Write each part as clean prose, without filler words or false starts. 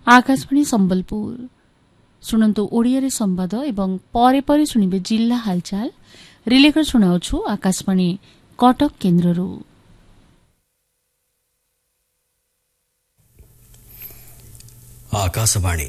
आकाशवाणी संबलपुर शुणु ओडिया संवाद एवं परे परे शुणिबे जिल्ला हालचाल रिलेकर शुणाउछु आकाशवाणी कटक केन्द्ररू। आकाशवाणी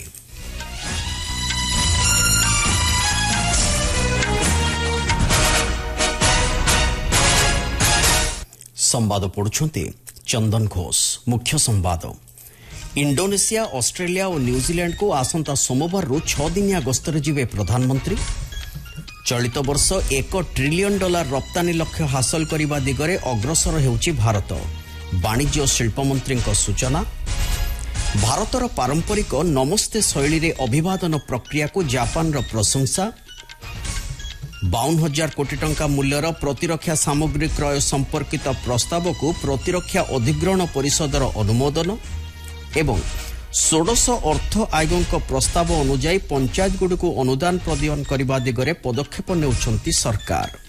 संवाद पढ़ुछंती चंदन घोष। मुख्य संवाद इंडोनेशिया ऑस्ट्रेलिया और न्यूजीलैंड को आसंता सोमवार 6 दिनिया गस्तरे जिवे प्रधानमंत्री। चलित वर्ष $1 ट्रिलियन रप्तानी लक्ष्य हासिल करने दिगरे अग्रसर हेउछि भारत। वाणिज्य और शिल्प मंत्री सूचना। भारतर पारंपरिक नमस्ते शैली रे अभिवादन प्रक्रिया को जापान रो प्रशंसा। 52,000 कोटी टंका मूल्यर प्रतिरक्षा सामग्री क्रय संपर्कित प्रस्ताव को प्रतिरक्षा अधिग्रहण परिषदर अनुमोदन एवं 16 अर्थ आयोग प्रस्ताव अनुଯାୟୀ पंचायत गुडी को अनुदान प्रदान करने दिगरे पदक्षेप नेउछंती सरकार।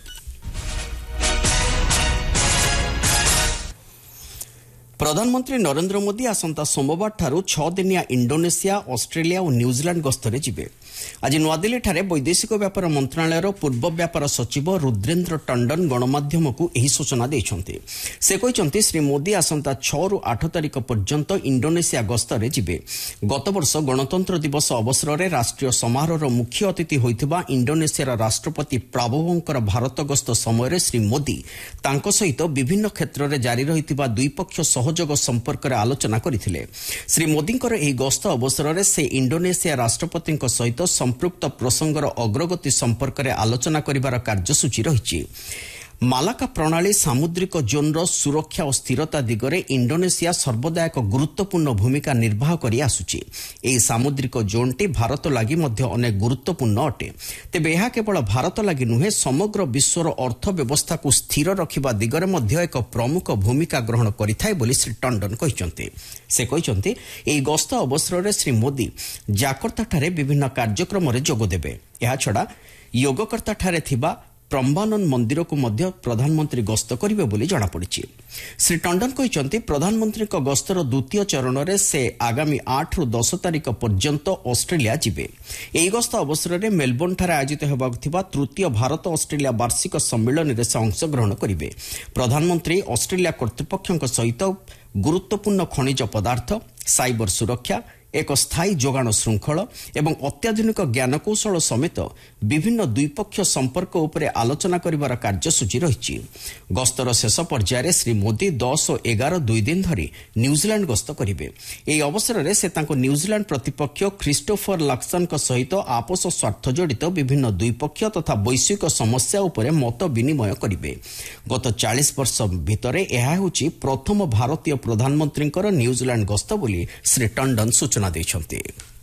प्रधानमंत्री नरेंद्र मोदी आसंता सोमवार ठारू 6 दिनिया इंडोनेशिया ऑस्ट्रेलिया और न्यूजीलैंड गस्तरे जिबे। आज नुआदिल्ली ठारे वैदेशिक व्यापार मंत्रालयर पूर्व व्यापार सचिव रुद्रेन्द्र टंडन गणमाध्यम को यही सूचना देइछंती। से कहिसंती श्री मोदी आसंता 6 ରୁ 8 तारिख पर्यंत इंडोनेशिया गस्तरे जिबे। गत वर्ष गणतंत्र दिवस अवसर में राष्ट्रीय समारोह मुख्य अतिथि होइथिबा इंडोनेशियार राष्ट्रपति प्राबोवोंकर भारत गस्त समय श्री मोदी तांको सहित विभिन्न क्षेत्र में जारी रहिथिबा द्विपक्षीय सहयोग संपर्क में आलोचना करथिले। श्री मोदींकर एही गस्त अवसर में से इंडोनेशिया राष्ट्रपति सहित संपृक्त प्रसंगर अग्रगति संपर्क में आलोचना करिवार कार्यसूची रहिछि। मालाका प्रणाली सामुद्रिक जोनर सुरक्षा और स्थिरता दिगरे इंडोनेशिया सर्वदा एक गुरुत्वपूर्ण भूमिका निर्वाह करि आसुछि। एही सामुद्रिक जोनटी भारत लागि मध्य अनेक गुरुत्वपूर्ण अटे। तेबे ଏହା केवल भारत लागि नुहे समग्र विश्वर अर्थव्यवस्था को स्थिर रखिबा दिगरे मध्य एक प्रमुख भूमिका ग्रहण करिथाय बोली श्री टंडन कहिसंती। से कहिसंती एही गस्त अवसर में श्री मोदी जाकर्ता ठारे विभिन्न कार्यक्रम रे जोग देबे। ଏହା छडा योगकर्ता ठारे थिबा प्रम्बानन मंदिर को मध्य प्रधानमंत्री गस्त करिवे बोली जणा पड़िछि। श्री टंडन कहिसंती प्रधानमंत्री को गस्तर द्वितीय चरण में से आगामी 8 ରୁ 10 तारिख पर्यंत ऑस्ट्रेलिया जिबे। एही गस्त अवसर में मेलबोर्न ठारे आयोजित हेबाक थिबा तृतीय भारत ऑस्ट्रेलिया वार्षिक सम्मेलन में से अंशग्रहण करिवे। प्रधानमंत्री ऑस्ट्रेलिया कर्तृपक्षों सहित गुरुत्वपूर्ण खनिज पदार्थ, साइबर सुरक्षा, एक स्थायी जोगाण श्रृंखल एवं अत्याधुनिक ज्ञानकौशल समेत विभिन्न द्विपक्षीय संपर्क उपरे आलोचना करिवार कार्यसूची रहिछि। गस्तर शेष पर्यायर श्री मोदी 10 और 11 2 दिन धरी न्यूजीलैंड गस्त करिवे। एही अवसर में से तांको न्यूजीलैंड प्रतिपक्ष क्रिस्टोफर लक्सन सहित आपस स्वार्थ जड़ित विभिन्न द्विपक्षीय तथा वैश्विक समस्या उपरे मत विनिमय करिवे। गत 40 वर्ष भितरे एहा होछि प्रथम भारतीय प्रधानमंत्रींकर न्यूजीलैंड गस्त बोली श्री टंडन सूचना दैछंती।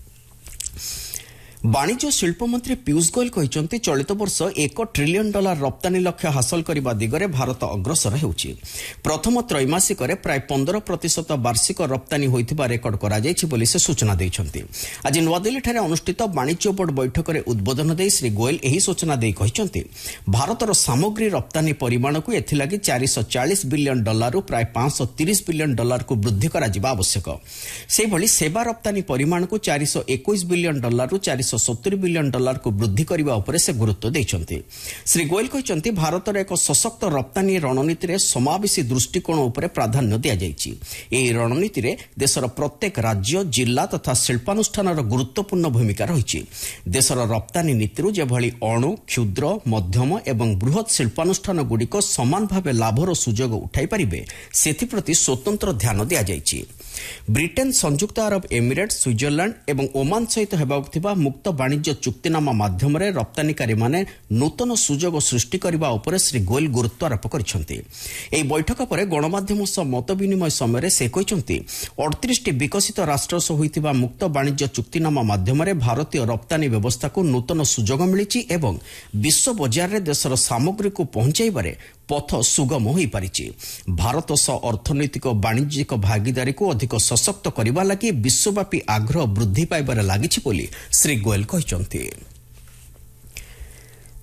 वाणिज्य शिल्प मंत्री पीयूष गोयल कहिसंती चलित वर्ष $1 ट्रिलियन रप्तानी लक्ष्य हासिल करने दिगरे भारत अग्रसर हेउछि। प्रथम त्रैमासिक प्राय 15% वार्षिक रप्तानी होइथिबा रेकर्ड करा जायछि बोली से सूचना दैछंती। आज नुआदिल्ली ठारे अनुष्ठित वाणिज्य बोर्ड बैठक में उद्बोधन दे श्री गोयल एही सूचना दे कहिसंती भारतर सामग्री रप्तानी परिमाण को एथिलागि $440 बिलियन रु प्राय $530 बिलियन को वृद्धि करा जिबा आवश्यक। सेहि भली सेवा रप्तानी परिमाण को $421 बिलियन रु $470 बिलियन को वृद्धि करने उपरे से गुरुत्व देइछंती। श्री गोयल कहिसंती भारतर एक सशक्त रप्तानी रणनीति रे समावेशी दृष्टिकोण उपरे प्राधान्य दिया जायछि। एही रणनीति रे देशर प्रत्येक राज्य, जिला तथा शिल्पानुष्ठानर गुरुत्वपूर्ण भूमिका रहिछि। देशर रप्तानी नीतिरु जेभଳି अणु, क्षुद्र, मध्यम एवं बृहत शिल्पानुष्ठान गुड़िक समान भावे लाभर सुजोग उठाई पारिबे सेथिप्रति स्वतंत्र ध्यान दिया जायछि। ब्रिटेन, संयुक्त अरब एमिरेट, स्विट्जरलैंड एवं ओमान सहित हेबाक थिबा मुक्त वाणिज्य चुक्तिनामा माध्यम रप्तानिकारी माने नूतन सुजोग सृष्टि करने उपरे श्री गोयल गुरुत्वारोप करिसंती। एही बैठक पर गणमाध्यम सह मत विनिमय समय से कहिसंती 38 विकसित राष्ट्र सह होइतिबा मुक्त वाणिज्य चुक्तिनामा माध्यम भारतीय रप्तानी व्यवस्था को नूतन सुजोग मिलिछि एवं विश्व बजार रे देशर सामग्री को पहुंचाइबारे पथ सुगम होई पारिछि। भारत सह अर्थनैतिक वाणिज्यिक भागीदारी को अधिक सशक्त करबा लागि विश्वव्यापी आग्रह वृद्धि पाइबार लागिछि बोली श्री गोयल कहिसंती।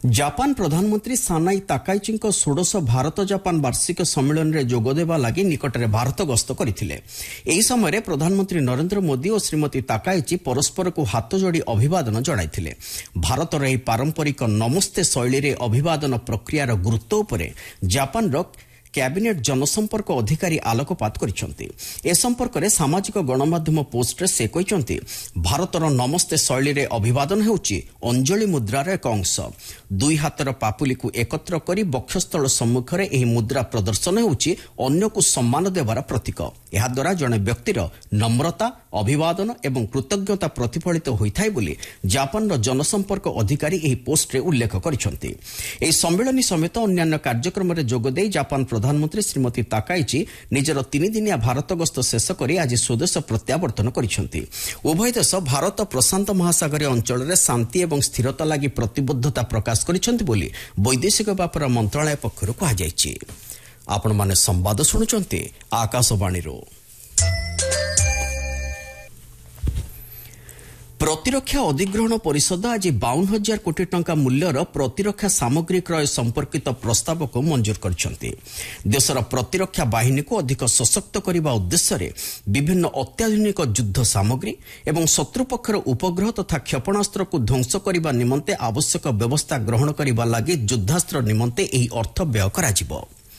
ଜାପାନ ପ୍ରଧାନମନ୍ତ୍ରୀ ସାନାଇ ତାକାଇଚିଙ୍କ 16 ଭାରତ ଜାପାନ ବାର୍ଷିକ ସମ୍ମିଳନୀରେ ଯୋଗଦେବା ଲାଗି ନିକଟରେ ଭାରତ ଗସ୍ତ କରିଥିଲେ। ଏହି ସମୟରେ ପ୍ରଧାନମନ୍ତ୍ରୀ ନରେନ୍ଦ୍ର ମୋଦି ଓ ଶ୍ରୀମତୀ ତାକାଇଚି ପରସ୍ପରକୁ ହାତଯୋଡ଼ି ଅଭିବାଦନ ଜଣାଇଥିଲେ। ଭାରତର ଏହି ପାରମ୍ପରିକ ନମସ୍ତେ ଶୈଳୀରେ ଅଭିବାଦନ ପ୍ରକ୍ରିୟାର ଗୁରୁତ୍ୱ ଉପରେ ଜାପାନର କ୍ୟାବିନେଟ୍ ଜନସମ୍ପର୍କ ଅଧିକାରୀ ଆଲୋକପାତ କରିଛନ୍ତି। ଏ ସମ୍ପର୍କରେ ସାମାଜିକ ଗଣମାଧ୍ୟମ ପୋଷ୍ଟରେ ସେ କହିଛନ୍ତି, ଭାରତର ନମସ୍ତେ ଶୈଳୀରେ ଅଭିବାଦନ ହେଉଛି ଅଞ୍ଜଳି ମୁଦ୍ରାର ଏକ ଅଂଶ। ଦୁଇ ହାତର ପାପୁଲିକୁ ଏକତ୍ର କରି ବକ୍ଷସ୍ଥଳ ସମ୍ମୁଖରେ ଏହି ମୁଦ୍ରା ପ୍ରଦର୍ଶନ ହେଉଛି ଅନ୍ୟକୁ ସମ୍ମାନ ଦେବାର ପ୍ରତୀକ। ଏହାଦ୍ୱାରା ଜଣେ ବ୍ୟକ୍ତିର ନମ୍ରତା, ଅଭିବାଦନ ଏବଂ କୃତଜ୍ଞତା ପ୍ରତିଫଳିତ ହୋଇଥାଏ ବୋଲି ଜାପାନର ଜନସମ୍ପର୍କ ଅଧିକାରୀ ଏହି ପୋଷ୍ଟରେ ଉଲ୍ଲେଖ କରିଛନ୍ତି। ଏହି ସମ୍ମିଳନୀ ସମେତ ଅନ୍ୟାନ୍ୟ କାର୍ଯ୍ୟକ୍ରମରେ ଯୋଗଦେଇ ଜାପାନ ପ୍ରଧାନମନ୍ତ୍ରୀ ଶ୍ରୀମତୀ ତାକାଇଚି ନିଜର 3 ଦିନିଆ ଭାରତ ଗସ୍ତ ଶେଷ କରି ଆଜି ସ୍ୱଦେଶ ପ୍ରତ୍ୟାବର୍ତ୍ତନ କରିଛନ୍ତି। ଉଭୟ ଦେଶ ଭାରତ ପ୍ରଶାନ୍ତ ମହାସାଗରୀୟ ଅଞ୍ଚଳରେ ଶାନ୍ତି ଏବଂ ସ୍ଥିରତା ଲାଗି ପ୍ରତିବଦ୍ଧତା ପ୍ରକାଶ କରିଛନ୍ତି ବୋଲି ବୈଦେଶିକ ବ୍ୟାପାର ମନ୍ତ୍ରଣାଳୟ ପକ୍ଷରୁ କୁହାଯାଇଛି। ଆପଣମାନେ ସମ୍ବାଦ ଶୁଣୁଛନ୍ତି ଆକାଶବାଣୀରୁ। ପ୍ରତିରକ୍ଷା ଅଧିଗ୍ରହଣ ପରିଷଦ ଆଜି 52,000 କୋଟି ଟଙ୍କା ମୂଲ୍ୟର ପ୍ରତିରକ୍ଷା ସାମଗ୍ରୀ କ୍ରୟ ସମ୍ପର୍କିତ ପ୍ରସ୍ତାବକୁ ମଞ୍ଜୁର କରିଛନ୍ତି। ଦେଶର ପ୍ରତିରକ୍ଷା ବାହିନୀକୁ ଅଧିକ ସଶକ୍ତ କରିବା ଉଦ୍ଦେଶ୍ୟରେ ବିଭିନ୍ନ ଅତ୍ୟାଧୁନିକ ଯୁଦ୍ଧ ସାମଗ୍ରୀ ଏବଂ ଶତ୍ରୁପକ୍ଷର ଉପଗ୍ରହ ତଥା କ୍ଷେପଣାସ୍ତ୍ରକୁ ଧ୍ୱଂସ କରିବା ନିମନ୍ତେ ଆବଶ୍ୟକ ବ୍ୟବସ୍ଥା ଗ୍ରହଣ କରିବା ଲାଗି ଯୁଦ୍ଧାସ୍ତ୍ର ନିମନ୍ତେ ଏହି ଅର୍ଥ ବ୍ୟୟ କରାଯିବ।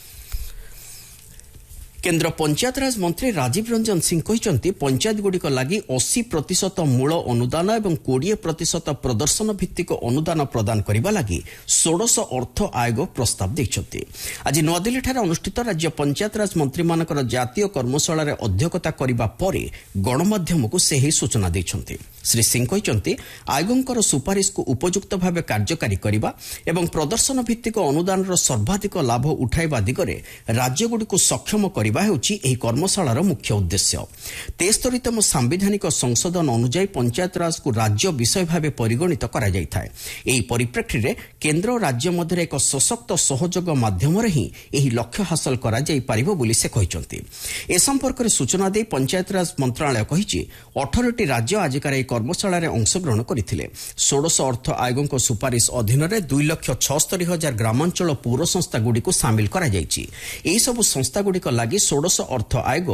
କେନ୍ଦ୍ର ପଞ୍ଚାୟତରାଜ ମନ୍ତ୍ରୀ ରାଜୀବ ରଞ୍ଜନ ସିଂ କହିଛନ୍ତି, ପଞ୍ଚାୟତଗୁଡ଼ିକ ଲାଗି 80% ମୂଳ ଅନୁଦାନ ଏବଂ 20% ପ୍ରଦର୍ଶନ ଭିତ୍ତିକ ଅନୁଦାନ ପ୍ରଦାନ କରିବା ଲାଗି 16 ଅର୍ଥ ଆୟୋଗ ପ୍ରସ୍ତାବ ଦେଇଛନ୍ତି। ଆଜି ନୂଆଦିଲ୍ଲୀଠାରେ ଅନୁଷ୍ଠିତ ରାଜ୍ୟ ପଞ୍ଚାୟତରାଜ ମନ୍ତ୍ରୀମାନଙ୍କର ଜାତୀୟ କର୍ମଶାଳାରେ ଅଧ୍ୟକ୍ଷତା କରିବା ପରେ ଗଣମାଧ୍ୟମକୁ ସେ ଏହି ସୂଚନା ଦେଇଛନ୍ତି। ଶ୍ରୀ ସିଂ କହିଛନ୍ତି, ଆୟୋଗଙ୍କର ସୁପାରିଶକୁ ଉପଯୁକ୍ତ ଭାବେ କାର୍ଯ୍ୟକାରୀ କରିବା ଏବଂ ପ୍ରଦର୍ଶନ ଭିତ୍ତିକ ଅନୁଦାନର ସର୍ବାଧିକ ଲାଭ ଉଠାଇବା ଦିଗରେ ରାଜ୍ୟଗୁଡ଼ିକୁ ସକ୍ଷମ କରିବା ହେଉଛି ଏହି କର୍ମଶାଳାର ମୁଖ୍ୟ ଉଦ୍ଦେଶ୍ୟ। 73ତମ ସାମ୍ବିଧାନିକ ସଂଶୋଧନ ଅନୁଯାୟୀ ପଞ୍ଚାୟତରାଜକୁ ରାଜ୍ୟ ବିଷୟ ଭାବେ ପରିଗଣିତ କରାଯାଇଥାଏ। ଏହି ପରିପ୍ରେକ୍ଷୀରେ କେନ୍ଦ୍ର ଓ ରାଜ୍ୟ ମଧ୍ୟରେ ଏକ ସଶକ୍ତ ସହଯୋଗ ମାଧ୍ୟମରେ ହିଁ ଏହି ଲକ୍ଷ୍ୟ ହାସଲ କରାଯାଇପାରିବ ବୋଲି ସେ କହିଛନ୍ତି। ଏ ସମ୍ପର୍କରେ ସୂଚନା ଦେଇ ପଞ୍ଚାୟତରାଜ ମନ୍ତ୍ରଣାଳୟ କହିଛି, 18ଟି ରାଜ୍ୟ ଆଜିକାର ଏହି କର୍ମଶାଳାରେ ଅଂଶଗ୍ରହଣ କରିଥିଲେ। 16 ଅର୍ଥ ଆୟୋଗଙ୍କ ସୁପାରିଶ ଅଧୀନରେ 2,76,000 ଗ୍ରାମାଞ୍ଚଳ ପୌର ସଂସ୍ଥାଗୁଡ଼ିକୁ ସାମିଲ କରାଯାଇଛି। ଏହିସବୁ ସଂସ୍ଥାଗୁଡ଼ିକ ଲାଗି 16 ଅର୍ଥ ଆୟୋଗ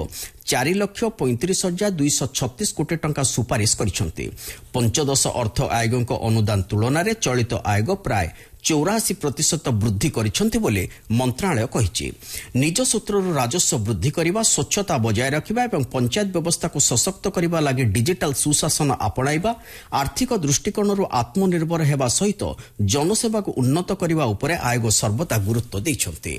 4,35,236 କୋଟି ଟଙ୍କା ସୁପାରିଶ କରିଛନ୍ତି। 15 ଅର୍ଥ ଆୟୋଗଙ୍କ ଅନୁଦାନ ତୁଳନାରେ ଚଳିତ ଆୟୋଗ ପ୍ରାୟ 84% ବୃଦ୍ଧି କରିଛନ୍ତି ବୋଲି ମନ୍ତ୍ରଣାଳୟ କହିଛି। ନିଜ ସୂତ୍ରରୁ ରାଜସ୍ୱ ବୃଦ୍ଧି କରିବା, ସ୍ୱଚ୍ଛତା ବଜାୟ ରଖିବା ଏବଂ ପଞ୍ଚାୟତ ବ୍ୟବସ୍ଥାକୁ ସଶକ୍ତ କରିବା ଲାଗି ଡିଜିଟାଲ ସୁଶାସନ ଆପଣାଇବା, ଆର୍ଥିକ ଦୃଷ୍ଟିକୋଣରୁ ଆତ୍ମନିର୍ଭର ହେବା ସହିତ ଜନସେବାକୁ ଉନ୍ନତ କରିବା ଉପରେ ଆୟୋଗ ସର୍ବଦା ଗୁରୁତ୍ୱ ଦେଇଛନ୍ତି।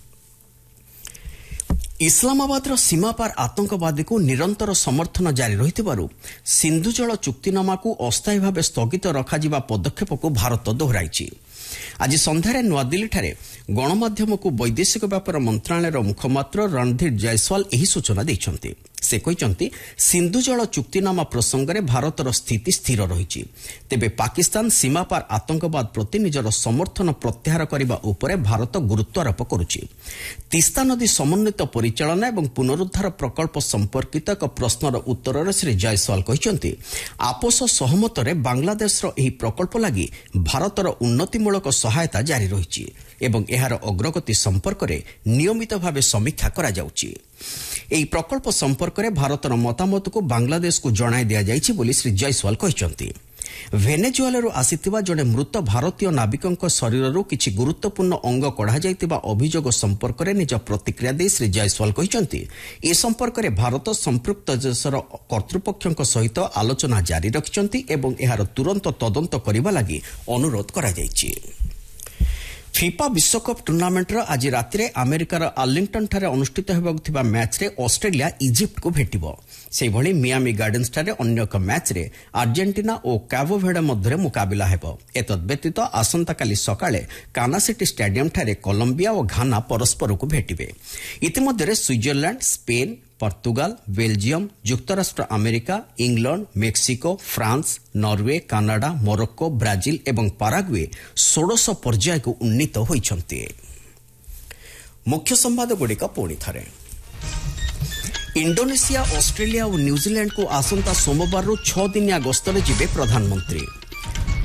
ଇସଲାମାବାଦର ସୀମାପାର ଆତଙ୍କବାଦୀକୁ ନିରନ୍ତର ସମର୍ଥନ ଜାରି ରହିଥିବାରୁ ସିନ୍ଧୁ ଜଳ ଚୁକ୍ତିନାମାକୁ ଅସ୍ଥାୟୀ ଭାବେ ସ୍ଥଗିତ ରଖାଯିବା ପଦକ୍ଷେପକୁ ଭାରତ ଦୋହରାଇଛି। ଆଜି ସନ୍ଧ୍ୟାରେ ନୂଆଦିଲ୍ଲୀଠାରେ ଗଣମାଧ୍ୟମକୁ ବୈଦେଶିକ ବ୍ୟାପାର ମନ୍ତ୍ରଣାଳୟର ମୁଖପାତ୍ର ରଣଧୀର ଜୟସ୍ୱାଲ ଏହି ସୂଚନା ଦେଇଛନ୍ତି। ସେ କହିଛନ୍ତି, ସିନ୍ଧୁ ଜଳ ଚୁକ୍ତିନାମା ପ୍ରସଙ୍ଗରେ ଭାରତର ସ୍ଥିତି ସ୍ଥିର ରହିଛି। ତେବେ ପାକିସ୍ତାନ ସୀମାପାର ଆତଙ୍କବାଦ ପ୍ରତି ନିଜର ସମର୍ଥନ ପ୍ରତ୍ୟାହାର କରିବା ଉପରେ ଭାରତ ଗୁରୁତ୍ୱାରୋପ କରୁଛି। ତିସ୍ତା ନଦୀ ସମନ୍ୱିତ ପରିଚାଳନା ଏବଂ ପୁନରୁଦ୍ଧାର ପ୍ରକଳ୍ପ ସମ୍ପର୍କିତ ଏକ ପ୍ରଶ୍ନର ଉତ୍ତରରେ ଶ୍ରୀ ଜୟସ୍ୱାଲ କହିଛନ୍ତି, ଆପୋଷ ସହମତରେ ବାଂଲାଦେଶର ଏହି ପ୍ରକଳ୍ପ ଲାଗି ଭାରତର ଉନ୍ନତିମୂଳକ ସହାୟତା ଜାରି ରହିଛି ଏବଂ ଏହାର ଅଗ୍ରଗତି ସମ୍ପର୍କରେ ନିୟମିତ ଭାବେ ସମୀକ୍ଷା କରାଯାଉଛି। ଏହି ପ୍ରକଳ୍ପ ସମ୍ପର୍କରେ ଭାରତର ମତାମତକୁ ବାଂଲାଦେଶକୁ ଜଣାଇ ଦିଆଯାଇଛି ବୋଲି ଶ୍ରୀ ଜୟସ୍ୱାଲ କହିଛନ୍ତି। ଭେନେଜୁଏଲାରୁ ଆସିଥିବା ଜଣେ ମୃତ ଭାରତୀୟ ନାବିକଙ୍କ ଶରୀରରୁ କିଛି ଗୁରୁତ୍ୱପୂର୍ଣ୍ଣ ଅଙ୍ଗ କଢ଼ାଯାଇଥିବା ଅଭିଯୋଗ ସମ୍ପର୍କରେ ନିଜ ପ୍ରତିକ୍ରିୟା ଦେଇ ଶ୍ରୀ ଜୟସ୍ୱାଲ କହିଛନ୍ତି, ଏ ସମ୍ପର୍କରେ ଭାରତ ସମ୍ପୃକ୍ତ ଦେଶର କର୍ତ୍ତୃପକ୍ଷଙ୍କ ସହିତ ଆଲୋଚନା ଜାରି ରଖିଛନ୍ତି ଏବଂ ଏହାର ତୁରନ୍ତ ତଦନ୍ତ କରିବା ଲାଗି ଅନୁରୋଧ କରାଯାଇଛି। ଫିଫା ବିଶ୍ୱକପ୍ ଟୁର୍ଣ୍ଣାମେଣ୍ଟର ଆଜି ରାତିରେ ଆମେରିକାର ଆର୍ଲିଂଟନ୍ଠାରେ ଅନୁଷ୍ଠିତ ହେବାକୁ ଥିବା ମ୍ୟାଚ୍ରେ ଅଷ୍ଟ୍ରେଲିଆ ଇଜିପ୍ଟକୁ ଭେଟିବ। ସେହିଭଳି ମିଆମି ଗାର୍ଡେନ୍ସଠାରେ ଅନ୍ୟ ଏକ ମ୍ୟାଚ୍ରେ ଆର୍ଜେଣ୍ଟିନା ଓ କାବୋଭେର୍ଡେ ମଧ୍ୟରେ ମୁକାବିଲା ହେବ। ଏତଦ୍ବ୍ୟତୀତ ଆସନ୍ତାକାଲି ସକାଳେ କାନାସିଟି ଷ୍ଟାଡିୟମ୍ଠାରେ କଲମ୍ବିଆ ଓ ଘାନା ପରସ୍ପରକୁ ଭେଟିବେ। ଇତିମଧ୍ୟରେ ସୁଇଜରଲ୍ୟାଣ୍ଡ, ସ୍ପେନ୍, ପର୍ତ୍ତୁଗାଲ, ବେଲଜିୟମ, ଯୁକ୍ତରାଷ୍ଟ୍ର America, England, Mexico, France, Norway, Canada, ମୋରୋକ୍କୋ, Brazil ଏବଂ ପାରାଗୁଏ 16 ପର୍ଯ୍ୟାୟକୁ ଉନ୍ନୀତ ହୋଇଛନ୍ତି। ମୁଖ୍ୟ ସମ୍ବାଦଗୁଡ଼ିକ ପୁଣି ଥରେ। ଇଣ୍ଡୋନେସିଆ, ଅଷ୍ଟ୍ରେଲିଆ ଓ ନ୍ୟୁଜିଲ୍ୟାଣ୍ଡକୁ ଆସନ୍ତା ସୋମବାରରୁ 6 ଦିନିଆ ଗସ୍ତରେ ଯିବେ ପ୍ରଧାନମନ୍ତ୍ରୀ।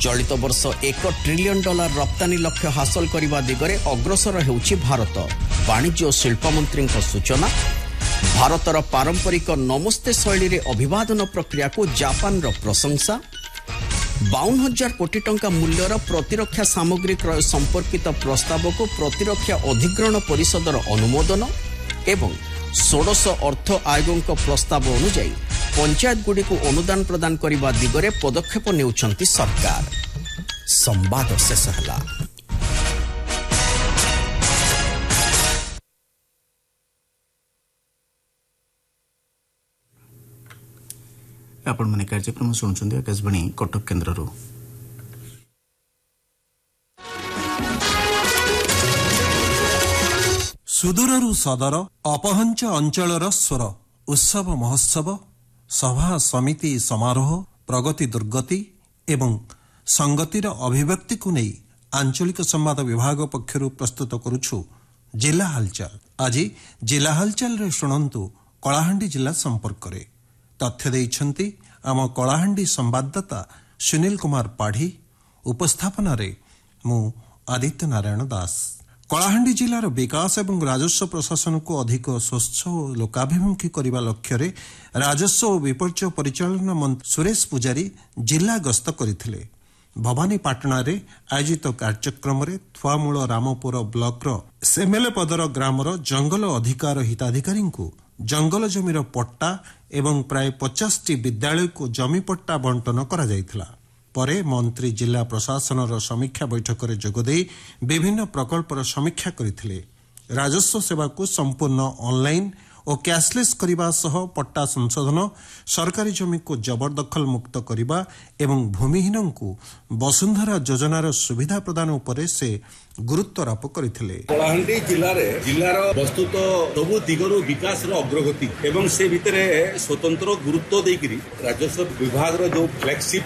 चलित वर्ष $1 ट्रिलियन रप्तानी लक्ष्य हासिल करने दिगरे अग्रसर होउछि भारत। वाणिज्य और शिल्प मंत्री सूचना। भारतर पारंपरिक नमस्ते शैली रे अभिवादन प्रक्रिया को जापान रो प्रशंसा। 52,000 कोटी टंका मूल्यर प्रतिरक्षा सामग्री क्रय संपर्कित प्रस्ताव को प्रतिरक्षा अधिग्रहण परिषदर अनुमोदन एवं 16 अर्थ आयोग प्रस्ताव अनुଯାयी पंचायत गुडी को अनुदान प्रदान करने दिगरे पदक्षेप नेउछंती सरकार। संवाद शेष हला। आपण माने कार्यक्रम सुनुछन्ते आकाशवाणी कटक केन्द्ररू। सुदूररू सदर अपहंच अंचलर स्वर उत्सव महोत्सव सभा समिति समारोह प्रगति दुर्गति एवं संगतिर अभिव्यक्ति को नहीं आंचलिक संवाद विभाग पक्षरु प्रस्तुत करुछु जिला हालचाल। आज जिला हालचाल रे शुणंतु कलाहांडी जिला संपर्क रे तथ्य देइछंती आम कलाहांडी संवाददाता सुनील कुमार पाढ़ी। उपस्थापना रे मु आदित्य नारायण दास। कलाहांडी जिलार विकास एवं राजस्व प्रशासन को अधिक स्वच्छ और लोकाभिमुखी करने लक्ष्य रे राजस्व और विपर्यय परिचालन मंत्री सुरेश पुजारी जिला गस्त करथिले। भवानीपाटना रे आयोजित कार्यक्रम रे थुआमूल रामपुर ब्लॉक रो सेमेले पदर ग्रामर जंगल अधिकार हिताधिकारी को जंगल जमीर पट्टा एवं प्राय 50टी विद्यालय को जमी पट्टा बंटन करा जायथिला। परे मंत्री जिला प्रशासन समीक्षा बैठक में जोगदे विभिन्न प्रकल्पर समीक्षा करथिले। राजस्व सेवा को संपूर्ण ऑनलाइन और कैशलेस करने सह पट्टा संशोधन सरकारी जमी को जबरदखल मुक्त करने एवं भूमिहीन को वसुंधरा योजनार सुविधा प्रदान उपरे से गुरुत्वारोप करथिले। कलाहांडी जिलार वस्तुत सबु दिगरु विकास अग्रगति एवं से भितरे स्वतंत्र गुरुत्व देकरी राजस्व विभाग जो फ्लैगशिप